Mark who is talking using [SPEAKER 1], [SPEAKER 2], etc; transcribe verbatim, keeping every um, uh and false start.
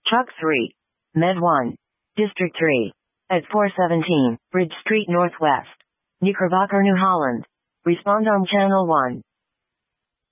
[SPEAKER 1] Truck three. Med one. District three. At four seventeen, Bridge Street Northwest. Knickerbocker, New Holland. Respond on Channel one.